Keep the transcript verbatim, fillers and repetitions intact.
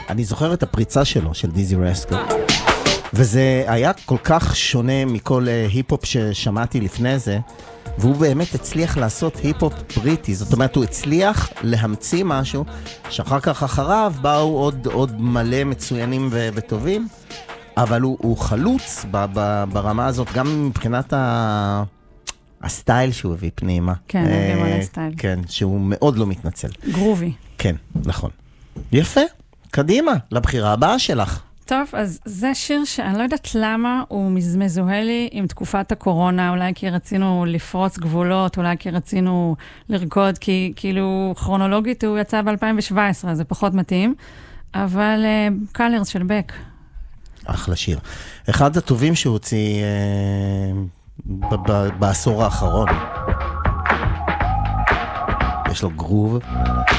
אני זוכר את הפריצה שלו, של דיזי רסקו, וזה היה כל כך שונה מכל היפ-הופ ששמעתי לפני זה, והוא באמת הצליח לעשות היפ-הופ בריטי, זאת אומרת, הוא הצליח להמציא משהו, שאחר כך אחריו באו עוד, עוד מלא מצוינים ו- וטובים, אבל הוא, הוא חלוץ ב- ב- ברמה הזאת, גם מבחינת ה... הסטייל שהוא הביא פנימה. כן, אה, גם על הסטייל. כן, שהוא מאוד לא מתנצל. גרובי. כן, נכון. יפה, קדימה, לבחירה הבאה שלך. טוב, אז זה שיר שאני לא יודעת למה הוא מזוהה לי עם תקופת הקורונה, אולי כי רצינו לפרוץ גבולות, אולי כי רצינו לרקוד, כי כאילו כרונולוגית הוא יצא ב-אלפיים שבע עשרה, זה פחות מתאים, אבל קלרס uh, של בק. אחלה שיר. אחד הטובים שהוציא uh, ב- ב- בעשור האחרון. יש לו גרוב.